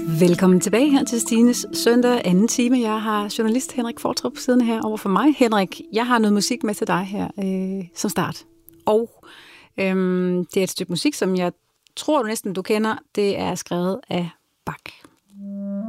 Velkommen tilbage her til Stines søndag anden time. Jeg har journalist Henrik Fortrup siddende her over for mig. Henrik, jeg har noget musik med til dig her som start. Og det er et stykke musik, som jeg tror du næsten du kender. Det er skrevet af Bach.